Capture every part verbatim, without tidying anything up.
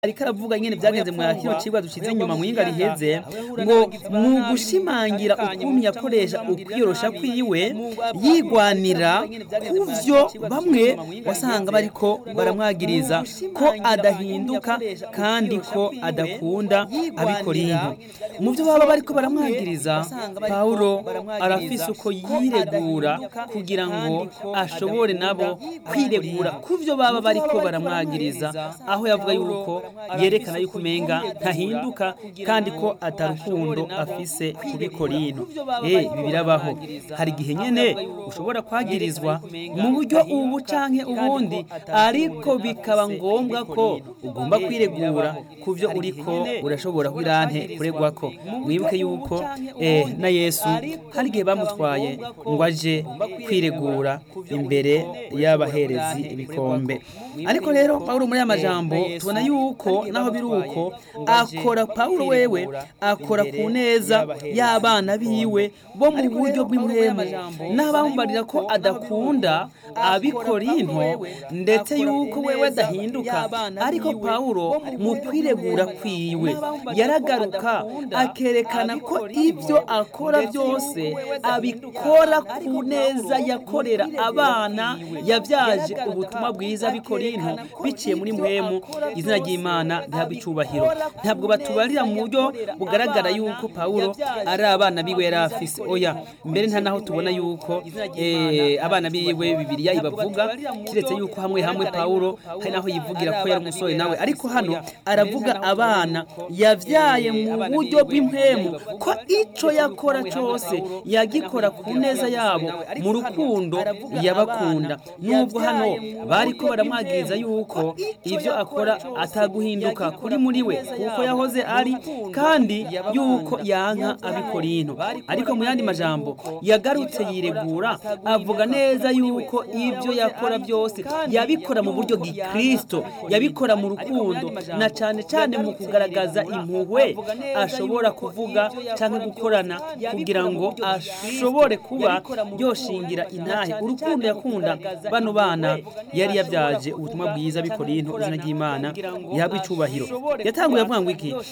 ariko aravuga nyene vyagenze mu kino cigwa dushize inyuma mu yinga riheze ngo mu gushimangira ukuntu yakoresha ukwiyorosha kwiwe yigwanira kuvyo bamwe wasanga bariko baramwagiriza ko adahinduka kandi ko adakunda abikorinto. Mu vyo baba bariko baramwagiriza, Paulo arafise uko yiregura kugira ngo ashobore nabo kwiregura kuvyo baba bariko baramwagiriza, aho yavuga yuko yerekana yuko umenga ntahinduka kandi ko atarukundo afise kuri Korinto. Eh ibi birabaho. Hari gihe nyene ushobora kwagirizwa mu buryo ubu canke ubundi, ariko bikaba ngombwa ko ugomba kwiregura kuvyo uriko urashobora kwirante kuregwako. Mwibuke yuko eh na Yesu hari gihe bamutwaye ngo aje kwiregura imbere y'abaherezi ibikombe. Ariko rero Paulo muri amajambo tubona yuko naho biruko akora Paulo wewe akora ku neza y'abana biwe bo mu buryo bw'impwemu, n'abambarira ko adakunda abikorinto ndetse yuko wewe adahinduka. Ariko Paulo mu kwiregura kwiwe yaragaruka akerekana ko ibyo akora byose abikora ku neza yakorera abana yabyaje ubutumwa bwiza bikorinto biciye muri mpwemu. Izina ry'Imana ntabwo icubahiro. Ntabwo batubarira mu buryo bugaragara yuko Paulo ari abana biwe yarafise. Oya, mbere nta naho tubona yuko eh abana biwe Bibiliya ibavuga, kiretse yuko hamwe hamwe Paulo hari naho yivugira ko yari umusore nawe. Ariko hano aravuga abana yavyaye mu buryo bw'impwemu ko ico yakora cyose yagikora ku neza yabo mu rukundo yabakunda. Nubwo hano bariko baramwagiriza yuko ivyo akora ataguhinduka kuri muri we kuko yahoze ari, kandi yuko yanka abikorinto. Ariko mu yandi majambo yagarutse yiregura avuga neza yuko ivyo yakora byose yabikora mu buryo gikristo, yabikora mu rukundo, na cyane cyane mu kugaragaza impuhwe ashobora kuvuga cyangwa gukorana kugira ngo ashobore kuba yoshingira intahe urukundo yakunda bano bana yari yabyaje ubutumwa bwiza bikorinto. Izina ry'Imana yabwa icubahiro. Yatanguye avuga ngo iki?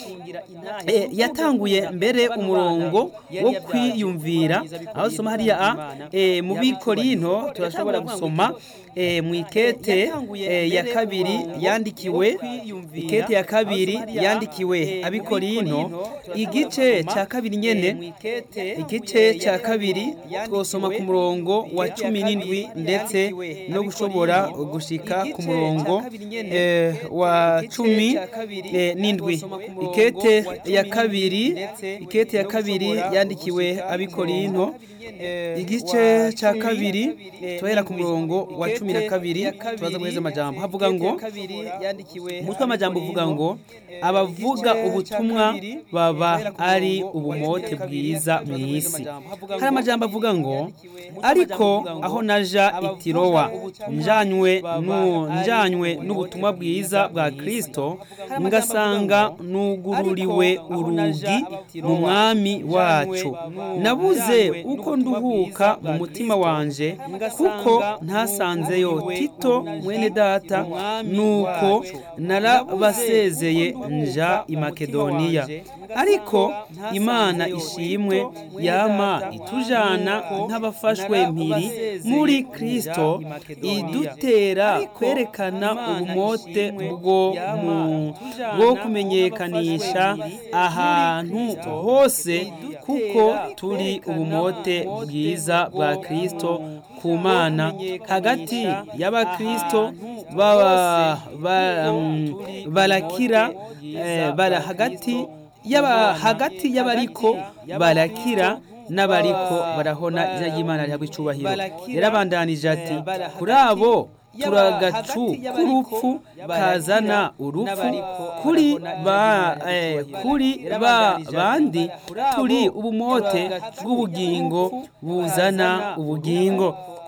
Eh, yatanguye mbere umurongo wo kwiyumvira, aho soma hariya a eh, mu bikorinto turashobora gusoma eh, mu ikete eh, ya kabiri yandikiwe ikete ya kabiri yandikiwe abikorinto igice ca kabiri nyene, igice ca kabiri twosoma ku murongo wa cumi n'indwi ndetse no gushobora gushika ku murongo eh, wa cumi eh, n'indwi. Ikete ya kabiri ikete ya kabiri yandikiwe abikorinto igice ca kabiri tuhera ku murongo wa cumi na kabiri. Tubaza muheze amajambo havuga ngo, umutwe w'amajambo uvuga ngo abavuga ubutumwa baba ari ubumote bwiza mu isi. Hari amajambo avuga ngo ariko aho naja itirowa njanywe nu njanywe n'ubutumwa bwiza bwa Kristo, ngasanga nugururiwe urugi mu mwami wacu, nabuze uko nduhuka mu mutima wanje kuko ntasanzeyo Tito mwene data, nuko narabasezeye nja i Makedoniya. Ariko Imana ishimwe yama itujana nk'abafashwe mpiri muri Kristo, idutera kwerekana ubumote bwo mu bwo kumenyekanisha ahantu hose kuko turi ubumote bwiza bwa Kristo ku Mana hagati y'abakristo baba barakira bara hagati yaba hagati y'abariko barakira n'abariko barahona. Izina ry'Imana rihabwa icubahiro. Yarabandanije ati kuri abo turagacu k'urupfu kazana urupfu, kuri ba eh, kuri ba bandi turi ubumote bw'ubugingo buzana ubugingo.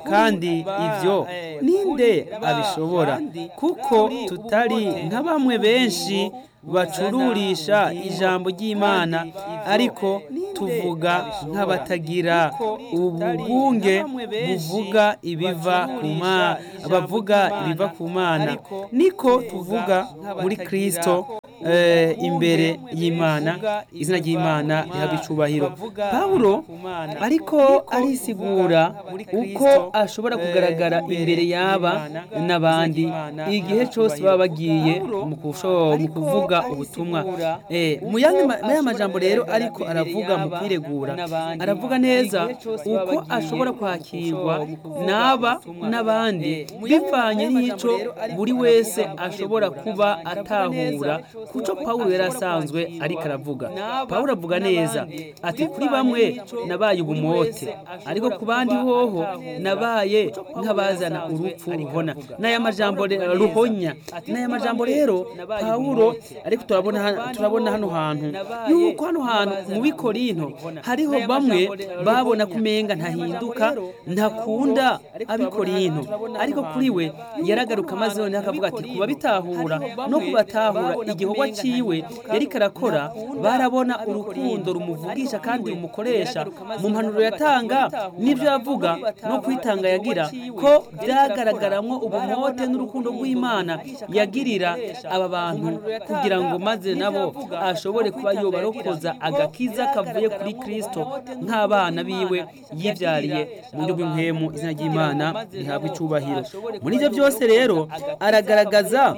kandi ivyo ninde abishobora kuko tutari nka bamwe benshi bacururisha ijambo ry'Imana ariko tuvuga nk'abatagira ubugunge buvuga ibiva ku Mana bavuga ibiva ku Mana niko tuvuga muri Kristo eh, imbere y'Imana izina ry'Imana rihabwa icubahiro. Pawulo ariko arisigura uko ashobora kugaragara imbere y'aba n'abandi igihe cyose baba bagiye mu kuvuga ubutumwa eh mu yandi majambo rero ariko aravuga mu kwiregura aravuga neza uko ashobora kwakirwa naba n'abandi bivanye n'ico buri wese ashobora kuba atahura kuco Pawulo yarasanzwe ariko aravuga. Pawulo avuga neza ati kuri bamwe nabaye ubumote ariko ku bandi hoho nabaye nk'abazana urupfu ruhona n'aya majambo ruhonya n'aya majambo rero Pawulo ariko turabona turabona hano hantu yuko hano hantu mu Bikorinto hariho bamwe babona kumenga ntahinduka ntakunda Abikorinto ariko kuri we yaragaruka maze none akavuga ati kuba bitahura no kubatahura igikorwa ciwe yari karakora barabona urukundo rumuvugisha kandi rumukoresha mu mpanuro yatanga n'ivyo yavuga no kwitanga yagira ko byagaragaramwo ubumote n'urukundo rw'Imana yagirira aba bantu kugira ngo maze nabo ashobore kuba yobarokoza agakiza kavuye kuri Kristo nk'abana biwe yivyariye mu buryo bw'impemu izina ry'Imana rihabwa icubahiro. Muri ivyo byose rero aragaragaza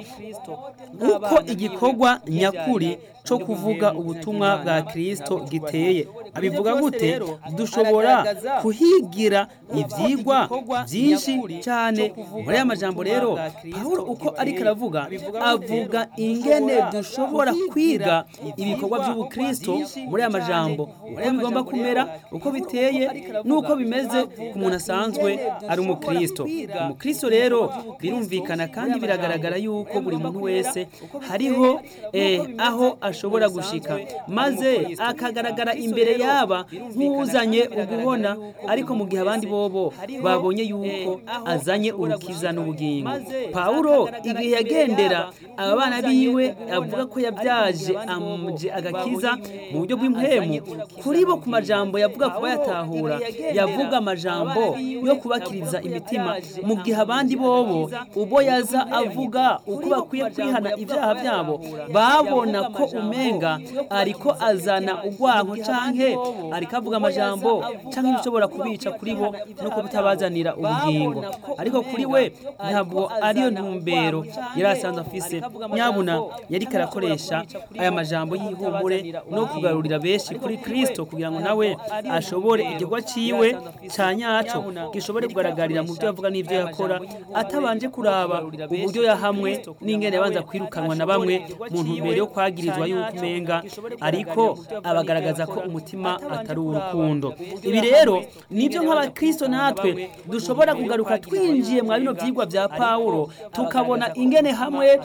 uko igikorwa nyakuri cyo kuvuga ubutumwa bwa Kristo giteye. Abivuga gute? Dushobora kuhigira ivyigwa byinshi cyane muri aya majambo rero. Pawulo uko ariko aravuga avuga ingene dushobora kwiga ibikorwa by'ubukristo muri aya majambo uko bigomba kumera uko biteye nuko bimeze ku muntu asanzwe ari umukristo. Umukristo rero birumvikana kandi biragaragara yuko buri muntu wese hariho eh, aho ashobora gushika maze akagaragara imbere yaba nk'uzanye uguhona ariko mu gihe abandi bobo babonye yuko azanye urukiza n'ubugingo. Pawulo igihe yagendera aba bana biwe avuga ko yabyaje amuje agakiza mu buryo bw'impemu kuri bo ku majambo yavuga kuba yatahura yavuga amajambo yo kubakiriza imitima mu gihe abandi bobo ubo yaza avuga uko bakwiye kwihana ibyaha byabo babona ko umenga ariko azana ugwanko canke ariko avuga amajambo canke bishobora kubica kuri bo no kubitabazanira ubugingo ariko kuri we ntabwo ariyo ntumbero yarasanzwe afise. Nyabuna yari karakoresha aya majambo y'ihumure no kugarurira benshi kuri Kristo kugira ngo nawe ashobore igikorwa ciwe canyaco gishobore kugaragarira mu byo yavuga n'ivyo yakora atabanje kuraba uburyo yahamwe n'ingene yabanza kwirukanwa na bamwe mu ntumbero yo kwagirizwa yuko menga ariko abagaragaza ko umutima atari urukundo. Ibi rero nivyo nk'abakristo natwe dushobora kugaruka twinjiye mu bino vyigwa vya Pawulo tukabona ingene hamwe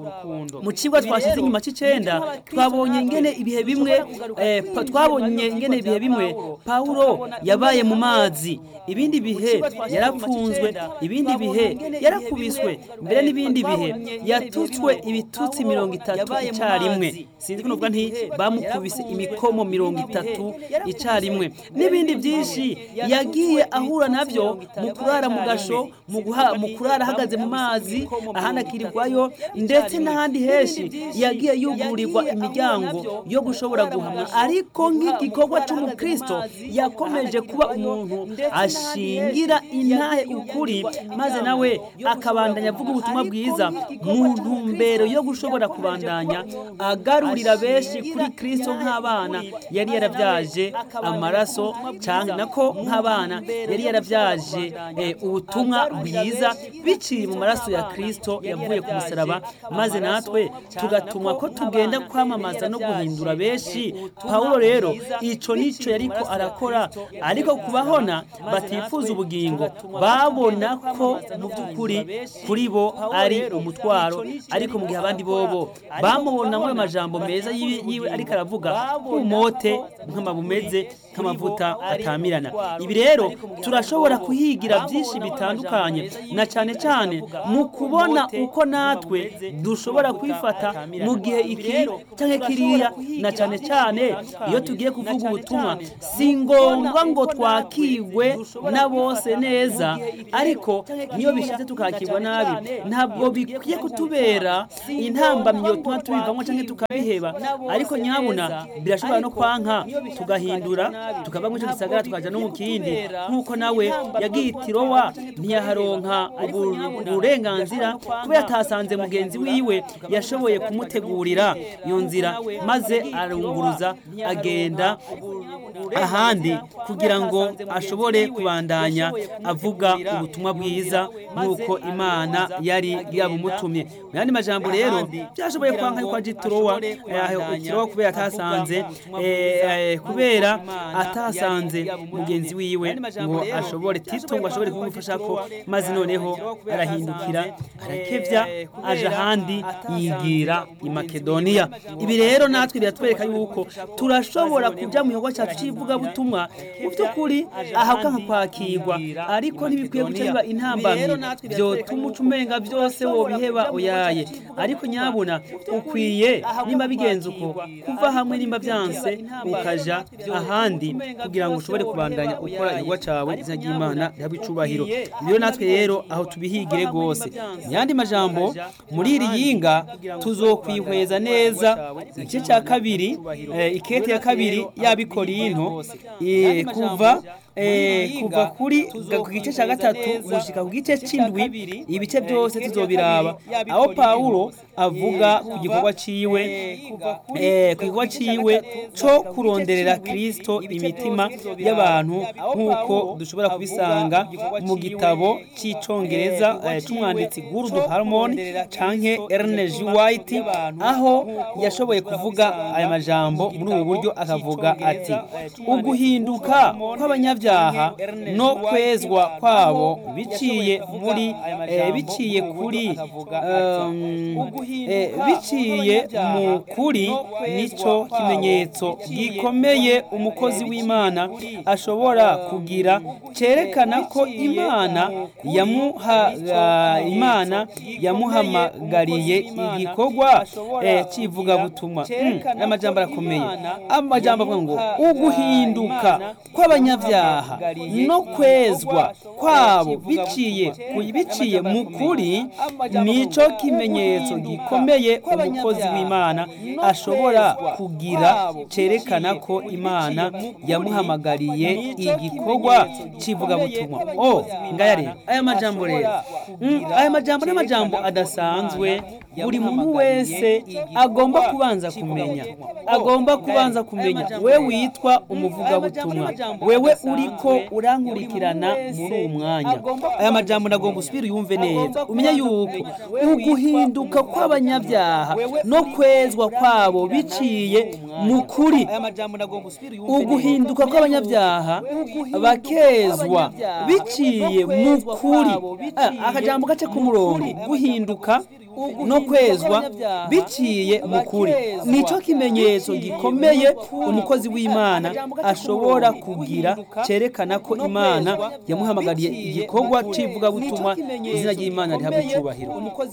mu cigwa twashize inyuma c'icenda twabonye ingene ibihe bimwe eh, twabonye ingene ibihe bimwe Pawulo yabaye mu mazi, ibindi bihe yarapfunzwe, ibindi bihe yarakubiswe, mbere n'ibindi bihe yatutswe ibitutsi mirongo itatu icarimwe. Sinzi ko novuga nti bamukubise imikomo mirongo itatu icarimwe n'ibindi byinshi yagiye ahura navyo mu kurara mu gasho mu guha mu kurara ahagaze mu mazi ahanakirirwayo ndetse n'ahandi heshi yagiye yugurirwa imiryango yo gushobora guhamwa ariko nk'igikorwa c'umukristo yakomeje kuba umuntu ashingira intahe ukuri maze nawe akabandanya avuga ubutumwa bwiza mu ntumbero yo gushobora kubandanya agarurira benshi kuri Kristo nk'abana yari yaravyaje amaraso canke nako nk'abana yari yaravyaje eh, ubutumwa bwiza biciye mu maraso ya Kristo yavuye ku musaraba maze natwe tugatumwa ko tugenda kwamamaza no guhindura benshi. Pawulo rero ico nico yariko arakora ariko kubahona batifuza ubugingo babona ko mu by'ukuri kuri bo ari umutwaro ariko mu gihe abandi bobo bamubona mu majambo meza yiwe ariko aravuga nk'umote nk'amabumeze nk'amavuta atamirana. Ibi rero turashobora kuhigira byinshi bitandukanye, na cyane cyane mu kubona uko natwe dushobora kwifata mu gihe iki cyangwa kiriya, na cyane cyane iyo tugiye kuvuga ubutumwa si ngombwa ngo twakigwe na bose neza, ariko niyo bishatse tukakirwa nabi ntabwo bikwiye kutubera intambamyo tuma tubivamo cyangwa tukabiheba, ariko nyabuna birashobora no kwanka tugahindura tukava mu cyo gisagara tukaja no mu kindi, nkuko nawe yagiye Tirowa ntiyaharonka uburenganzira kubera atasanze mugenzi wiwe yashoboye kumutegurira iyo nzira, maze arunguruza agenda ahandi kugira ngo ashobore kubandanya avuga ubutumwa bwiza nk'uko Imana yari yabumutumye. Mu yandi majambo rero byashoboye kwanka yuko aje Tirowa Tirowa kubera atasanze kubera atasanze mugenzi wiwe ngo ashobore Tito ngo ashobore kumufasha ko, maze noneho arahindukira arakevya aje ahandi yigira i Makedoniya. Ibi rero natwe biratwereka yuko turashobora kuja mu gihugu cyacu kivuga butumwa mu by'ukuri ahabwa nka kwakirwa, ariko ntibikwiye guca biba intambamyi byo tumucumenga byose wo biheba oyaye, ariko nyabuna ukwiye nimba bigenze uko kuva hamwe nimba byanse ukaja ahandi kugira ngo ushobore kubandanya ukora igikorwa cyawe izina ry'Imana ryabicubahiro. Ibyo natwe rero aho tubihigire gose. Nyandi majambo muri iri yinga tuzokwihweza neza igice cya kabiri, ikete ya kabiri y'Abikorinto kuva Eh, kuva kuri ku gice cya gatatu gushika ku gice c'indwi, ibice byose tuzobiraba aho Paulo avuga ku gikorwa ciwe eh ku gikorwa ciwe cyo kuronderera Kristo imitima y'abantu, nkuko dushobora kubisanga mu gitabo c'icongereza eh, c'umwanditsi Gordon Harmon canke Ernest White, aho yashoboye kuvuga aya majambo muri ubu buryo akavuga ati uguhinduka kw'abanyabyaha no kwezwa kwabo biciye muri eh, biciye kuri um, eh, biciye mu kuri nico kimenyetso gikomeye umukozi w'Imana ashobora kugira cerekana ko Imana yamuha uh, Imana yamuhamagariye igikorwa eh, civuga butumwa. Mm, amajambo arakomeye, amajambo avuga ngo uguhinduka kw'abanyabyaha no kwezwa kwabo biciye biciye mu kuri nico kimenyetso gikomeye umukozi w'Imana ashobora kugira cerekana ko Imana yamuhamagariye igikorwa civuga butumwa. Oh ngaya rero aya majambo rero mm, aya majambo n'amajambo adasanzwe buri muntu wese agomba kubanza kumenya agomba kubanza kumenya we witwa umuvuga butumwa, wewe uriko urankurikirana muri uwo mwanya. Aya majambo ndagomba usubira yumve neza umenya yuko uguhinduka kw'abanyabyaha no kwezwa kwabo biciye mu kuri, uguhinduka kw'abanyabyaha bakezwa biciye mu kuri. Akajambo gace ku murongo guhinduka no kwezwa biciye mu kuri nico kimenyetso gikomeye umukozi w'Imana ashobora kugira cerekana ko Imana yamuhamagariye igikorwa civuga butumwa izina ry'Imana rihabwa icubahiro.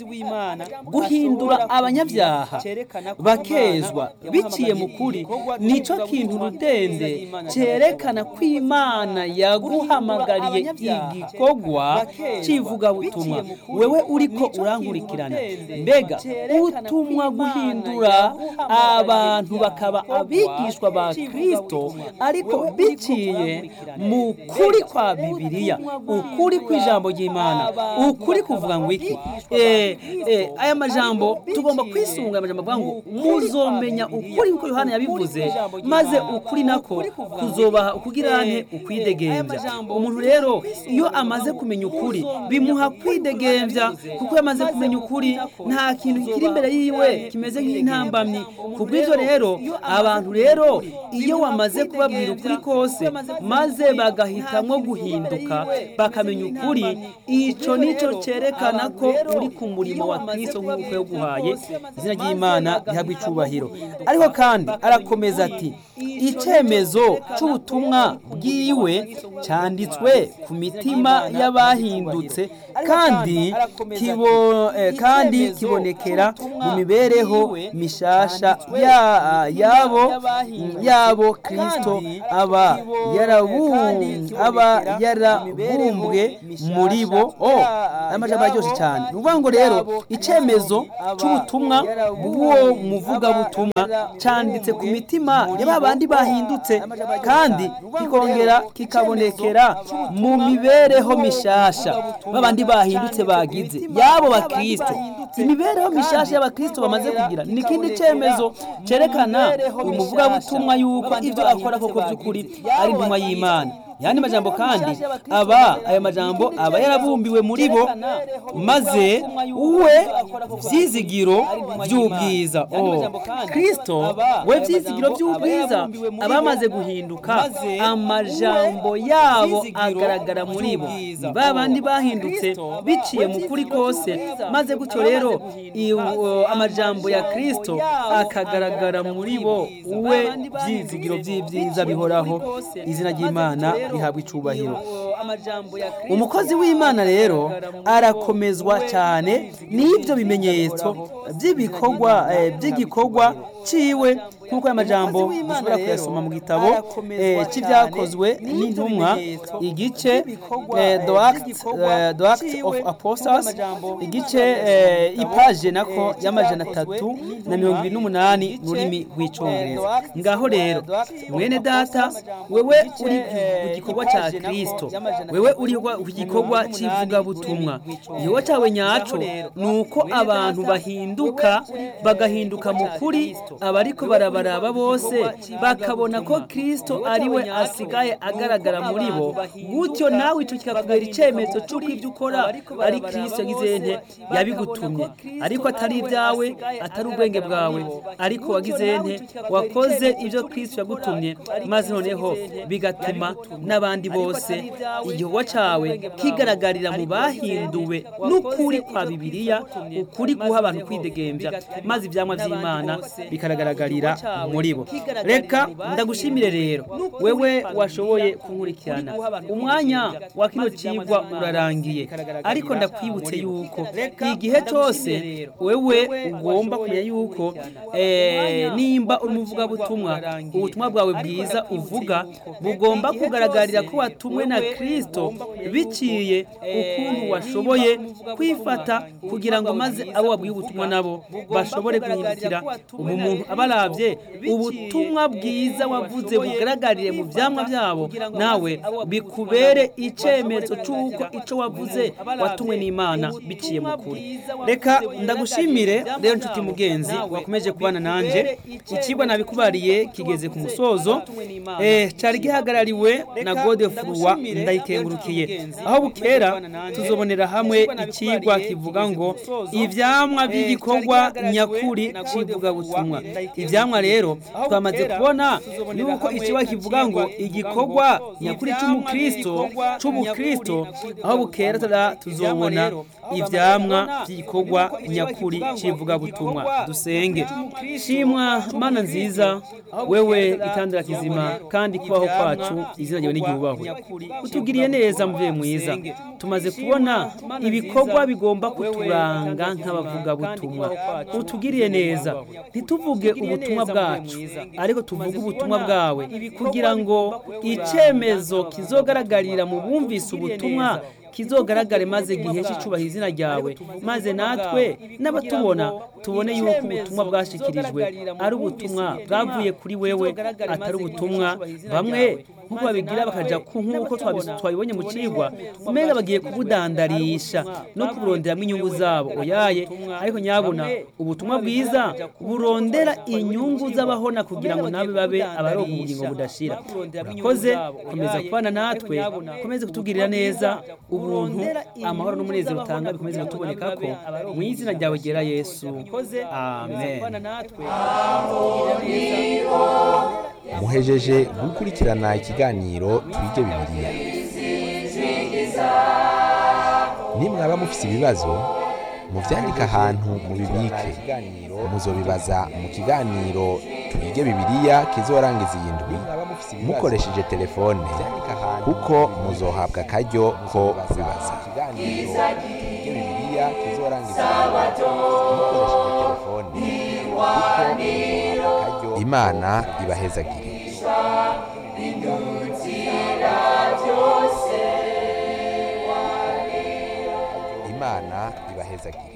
Guhindura abanyabyaha bakezwa biciye mu kuri nico kintu rudende cerekana ko Imana yaguhamagariye igikorwa civuga butumwa. Wewe uriko urankurikirana, mbega utumwa guhindura abantu bakaba abigishwa ba Kristo, ariko biciye mu kuri kwa Bibiliya, ukuri kw'ijambo ry'Imana, ukuri kuvuga ngo iki eh eh aya majambo tugomba kwisunga amajambo avuga ngo muzomenya ukuri nko Yohana yabivuze, maze ukuri nako kuzobaha ukugirane ukwidegembya. Umuntu rero iyo amaze kumenya ukuri bimuha kwidegembya, kuko yamaze kumenya ukuri nta kintu kiri imbere yiwe kimeze nk'intambamyi. Kubw'ivyo rero abantu rero iyo wamaze kubabwira ukuri kose maze maze bagahitamwo guhinduka bakamenya ukuri, ico nico cerekana ko uri ku murimo wa Kristo nk'uko yaguhaye. Izina ry'Imana rihabwa icubahiro. Ariko kandi arakomeza ati icemezo c'ubutumwa bwiwe canditswe ku mitima y'abahindutse kandi kibo eh, kandi kibonekera mu mibereho mishasha ya yabo yabo Kristo aba yarabum aba yarabumbwe muri bo. Oh, amajambo aryoshe cyane. Nuvuga ngo rero icemezo c'ubutumwa bw'uwo muvuga butumwa canditse ku mitima y'abandi bahindutse kandi kikongera kikabonekera mu mibereho mishasha babandi bahindutse bagize yabo bakristo. Imibereho mishasha y'abakristo bamaze kugira ni kindi cemezo cerekana umuvuga butumwa yuko ivyo akora koko by'ukuri ari intumwa y'Imana. Yani majambo kandi aba aya majambo aba yarabumbiwe muri bo maze uwe vyizigiro by'ubwiza. Oh, Kristo we vyizigiro by'ubwiza abamaze guhinduka amajambo yabo agaragara muri bo, babandi bahindutse biciye mu kuri kose, maze gutyo rero amajambo ya Kristo akagaragara muri bo, uwe vyizigiro by'ibyiza bihoraho. Izina ry'Imana rihabwa icubahiro. Umukozi w'Imana rero arakomezwa cyane n'ibyo bimenyetso by'ibikorwa by'igikorwa ciwe, nkuko aya majambo dushobora kuyasoma mu gitabo cy'ibyakozwe n'intumwa igice The Acts of Apostles igice ipaje nako y'amajana atatu na mirongo ibiri n'umunani n'ururimi rw'icongereza. Ngaho rero mwene data, wewe uri ku gikorwa cya Kristo, wewe uri ku gikorwa cy'ivuga butumwa, igikorwa cyawe nyaco nuko abantu bahinduka bagahinduka mu kuri, abariko barabaraba bose bakabona ko Kristo ariwe asigaye agaragara muri bo. Gutyo nawe ico kikakubera icemezo cy'uko ibyo ukora ari Kristo yagize nte yabigutumye, ariko atari ibyawe, atari ubwenge bwawe, ariko wagize nte wakoze ibyo Kristo yagutumye, maze noneho bigatuma n'abandi bose igikorwa cawe kigaragarira mu bahinduwe n'ukuri kwa Bibiliya, ukuri guha abantu kwidegembya, maze ivyamwa vy'Imana bikaragaragara muri bo. Reka ndagushimire rero wewe washoboye kunkurikirana. Umwanya wa kino cigwa urarangiye, ariko ndakwibutse yuko igihe cyose wewe ugomba kumenya yuko eh, nimba umuvuga butumwa, ubutumwa bwawe bwiza uvuga bugomba kugaragarira ko watumwe na Kristo, biciye ukuntu washoboye kwifata kugira ngo maze abo wabwiye ubutumwa nabo bashobore guhindukira umuntu abaravye ubutumwa bwiza wavuze bugaragarire mu vyamwa byabo, nawe bikubere icemezo cy'uko ico wavuze watumwe n'Imana biciye mu kuri. Reka ndagushimire rero nshuti mugenzi wakomeje kubana nanje. Ikigwa nabikubariye kigeze ku musozo, eh cari gihagarariwe na Godefroid Ndayikengurukiye. Aho bukera tuzobonera hamwe ikigwa kivuga ngo ivyamwa by'igikorwa nyakuri civuga butumwa. Ivyamwa rero twamaze kubona yuko ikiba kivuga ngo igikorwa nyakuri c'umukristo c'ubukristo. Aho bukera tuzobona ivyamwa by'igikorwa nyakuri civuga butumwa. Dusenge. Shimwa Mana nziza, wewe itandara kizima kandi kubaho kwacu izina ryawe n'igihubaho. Utugiriye neza mvuye mwiza, tumaze kubona ibikorwa bigomba kuturanga nk'abavuga butumwa. Utugiriye neza, ntituvuge ubutumwa bwacu, ariko tuvuge ubutumwa bwawe, kugira ngo icemezo kizogaragarira mu bumvise ubutumwa kizogaragare, maze giheshe icubahiro izina ryawe, maze natwe n'abatubona tubone yuko ubutumwa bwashikirijwe ari ubutumwa bwavuye kuri wewe, atari ubutumwa bamwe nkuko babigira bakaja ku nkuko twabibonye mu cigwa umenga bagiye kubudandarisha no kuburonderamwo inyungu zabo. Oyaye, ariko nyabona ubutumwa bwiza burondera inyungu z'abahona kugira ngo nabe babe abaronka ubugingo budashira. Urakoze, komeza kubana natwe, komeze kutugirira neza, ubuntu, amahoro n'umunezero utanga bikomeze kutuboneka ko mu izina ryawe ryera Yesu. Amen. muhejeje gukurikirana ikiganiro twige bibiliya. Nimwaba mufise ibibazo muvyandika ahantu mubibike, muzobibaza mu kiganiro twige bibiliya kizorangiza iyi ndwi mukoresheje telefone, kuko muzohabwa akaryo ko kubibaza. Imana ibahezagire. Imana ibahezagire.